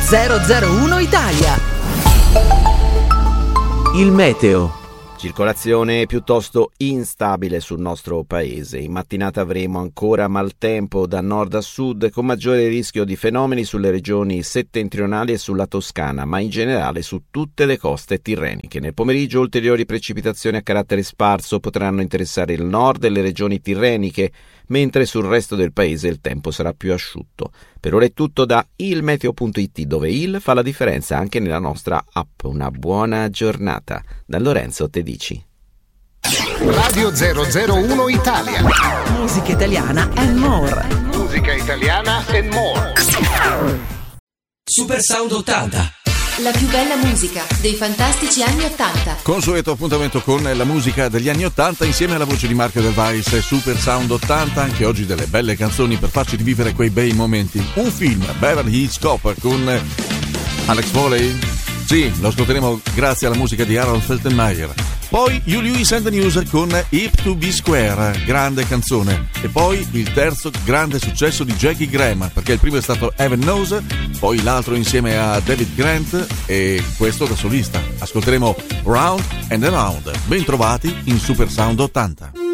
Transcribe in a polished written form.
001 Italia. Il meteo. Circolazione piuttosto instabile sul nostro paese. In mattinata avremo ancora maltempo da nord a sud, con maggiore rischio di fenomeni sulle regioni settentrionali e sulla Toscana, ma in generale su tutte le coste tirreniche. Nel pomeriggio ulteriori precipitazioni a carattere sparso potranno interessare il nord e le regioni tirreniche, mentre sul resto del paese il tempo sarà più asciutto. Per ora è tutto da ilmeteo.it, dove il fa la differenza anche nella nostra app. Una buona giornata. Da Lorenzo Tedici. Radio 001 Italia. Musica italiana and more. Musica italiana and more. Super Sound 80. La più bella musica dei fantastici anni 80. Consueto appuntamento con la musica degli anni 80 insieme alla voce di Marco Del Vais. Super Sound 80, anche oggi delle belle canzoni per farci rivivere quei bei momenti. Un film, Beverly Hills Cop, con Alex Foley. Sì, lo ascolteremo grazie alla musica di Harold Faltermeyer. Poi You Lewis and the News con Hip to Be Square, grande canzone. E poi il terzo grande successo di Jackie Graham, perché il primo è stato Heaven Knows, poi l'altro insieme a David Grant e questo da solista. Ascolteremo Round and Around. Ben trovati in Super Sound 80.